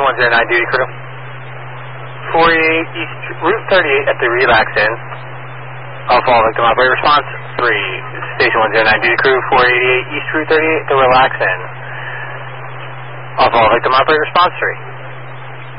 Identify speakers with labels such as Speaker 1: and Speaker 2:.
Speaker 1: 109 duty crew. 48 East Route 38 at the relax in. I'll follow victim operator response 3. Station 109 duty crew, 488 East Route 38 at the relax in. I'll follow victim operator response 3.